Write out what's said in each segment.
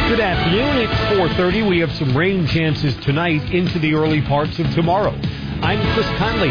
Good afternoon. It's 4:30. We have some rain chances tonight into the early parts of tomorrow. I'm Chris Conley,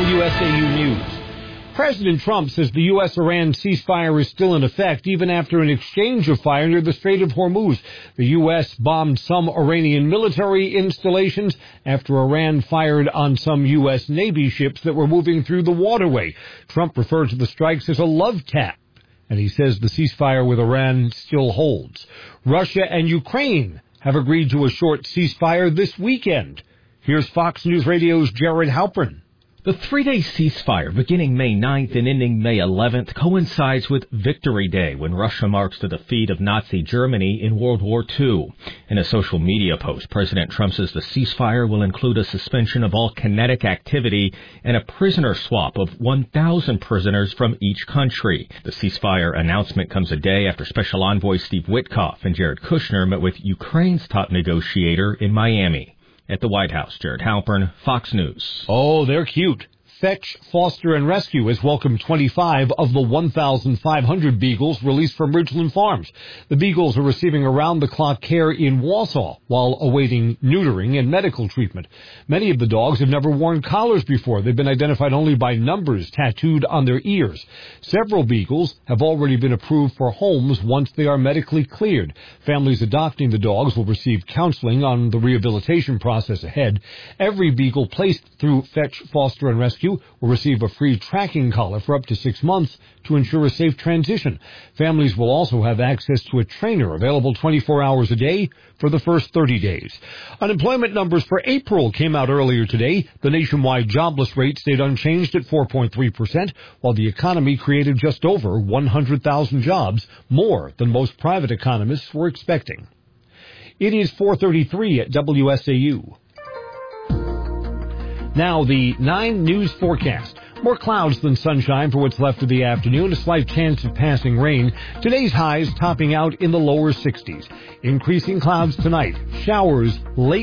WSAU News. President Trump says the U.S.-Iran ceasefire is still in effect even after an exchange of fire near the Strait of Hormuz. The U.S. bombed some Iranian military installations after Iran fired on some U.S. Navy ships that were moving through the waterway. Trump referred to the strikes as a love tap, and he says the ceasefire with Iran still holds. Russia and Ukraine have agreed to a short ceasefire this weekend. Here's Fox News Radio's Jared Halpern. The three-day ceasefire beginning May 9th and ending May 11th coincides with Victory Day, when Russia marks the defeat of Nazi Germany in World War II. In a social media post, President Trump says the ceasefire will include a suspension of all kinetic activity and a prisoner swap of 1,000 prisoners from each country. The ceasefire announcement comes a day after Special Envoy Steve Witkoff and Jared Kushner met with Ukraine's top negotiator in Miami. At the White House, Jared Halpern, Fox News. Oh, they're cute. Fetch, Foster, and Rescue has welcomed 25 of the 1,500 beagles released from Ridgeland Farms. The beagles are receiving around-the-clock care in Wausau while awaiting neutering and medical treatment. Many of the dogs have never worn collars before. They've been identified only by numbers tattooed on their ears. Several beagles have already been approved for homes once they are medically cleared. Families adopting the dogs will receive counseling on the rehabilitation process ahead. Every beagle placed through Fetch, Foster, and Rescue will receive a free tracking collar for up to 6 months to ensure a safe transition. Families will also have access to a trainer available 24 hours a day for the first 30 days. Unemployment numbers for April came out earlier today. The nationwide jobless rate stayed unchanged at 4.3%, while the economy created just over 100,000 jobs, more than most private economists were expecting. It is 4:33 at WSAU. Now, the 9 News forecast. More clouds than sunshine for what's left of the afternoon, a slight chance of passing rain. Today's highs topping out in the lower 60s. Increasing clouds tonight. Showers late